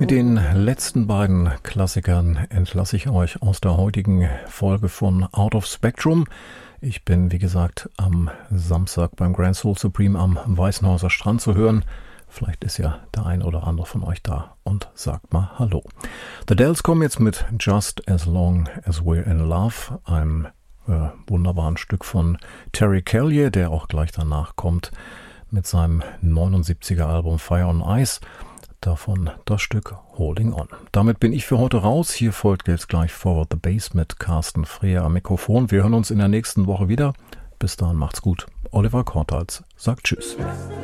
Mit den letzten beiden Klassikern entlasse ich euch aus der heutigen Folge von Out of Spectrum. Ich bin, wie gesagt, am Samstag beim Grand Soul Supreme am Weißenhäuser Strand zu hören. Vielleicht ist ja der ein oder andere von euch da und sagt mal Hallo. The Dells kommen jetzt mit Just As Long As We're In Love, einem wunderbaren Stück von Terry Callier, der auch gleich danach kommt mit seinem 79er Album Fire on Ice. Davon das Stück Holding On. Damit bin ich für heute raus. Hier folgt jetzt gleich Forward the Bass mit Carsten Freer am Mikrofon. Wir hören uns in der nächsten Woche wieder. Bis dahin macht's gut. Oliver Kortals sagt Tschüss.